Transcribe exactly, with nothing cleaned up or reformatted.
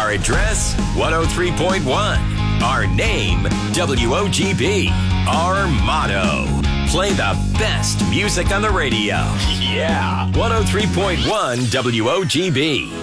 Our address, one oh three point one. Our name, W O G B. Our motto, play the best music on the radio. Yeah, one oh three point one W O G B.